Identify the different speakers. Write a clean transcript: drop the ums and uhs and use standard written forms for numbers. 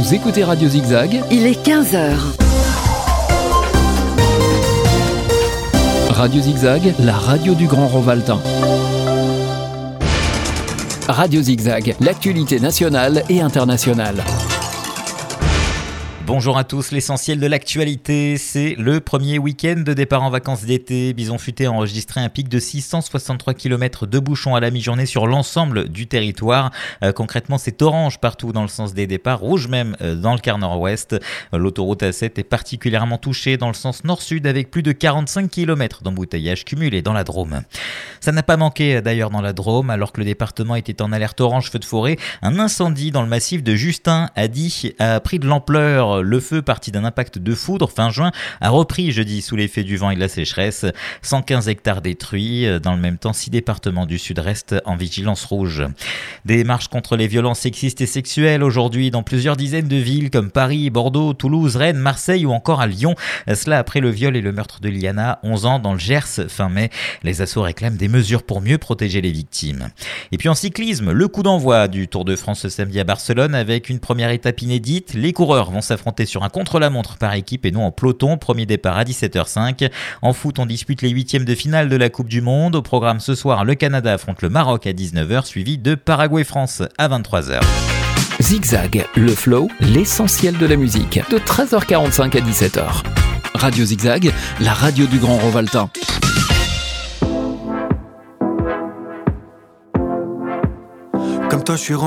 Speaker 1: Vous écoutez Radio Zigzag.
Speaker 2: Il est 15h.
Speaker 1: Radio Zigzag, la radio du Grand Rovaltain. Radio Zigzag, l'actualité nationale et internationale.
Speaker 3: Bonjour à tous, l'essentiel de l'actualité, c'est le premier week-end de départ en vacances d'été. Bison Futé a enregistré un pic de 663 km de bouchons à la mi-journée sur l'ensemble du territoire. Concrètement, c'est orange partout dans le sens des départs, rouge même dans le quart nord-ouest. L'autoroute A7 est particulièrement touchée dans le sens nord-sud avec plus de 45 km d'embouteillage cumulé dans la Drôme. Ça n'a pas manqué d'ailleurs dans la Drôme, alors que le département était en alerte orange feu de forêt. Un incendie dans le massif de Justin a pris de l'ampleur. Le feu, parti d'un impact de foudre fin juin, a repris jeudi sous l'effet du vent et de la sécheresse. 115 hectares détruits. Dans le même temps, 6 départements du sud restent en vigilance rouge. Des marches contre les violences sexistes et sexuelles aujourd'hui dans plusieurs dizaines de villes comme Paris, Bordeaux, Toulouse, Rennes, Marseille ou encore à Lyon. Cela après le viol et le meurtre de Liana, 11 ans, dans le Gers fin mai. Les assos réclament des mesures pour mieux protéger les victimes. Et puis en cyclisme, le coup d'envoi du Tour de France ce samedi à Barcelone avec une première étape inédite. Les coureurs vont s'affronter sur un contre-la-montre par équipe et non en peloton. Premier départ à 17h05. En foot, on dispute les huitièmes de finale de la Coupe du Monde. Au programme ce soir, le Canada affronte le Maroc à 19h, suivi de Paraguay-France à 23h.
Speaker 1: Zigzag, le flow, l'essentiel de la musique, de 13h45 à 17h. Radio Zigzag, la radio du Grand Rovaltain.
Speaker 4: Comme toi, je suis